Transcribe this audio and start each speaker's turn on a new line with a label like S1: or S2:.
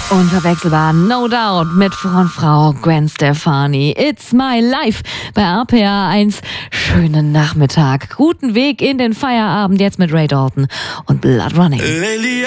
S1: Unverwechselbar, no doubt, mit Frau Gwen Stefani. It's my life bei RPA 1. Schönen Nachmittag, guten Weg in den Feierabend jetzt mit Ray Dalton und Blood Running.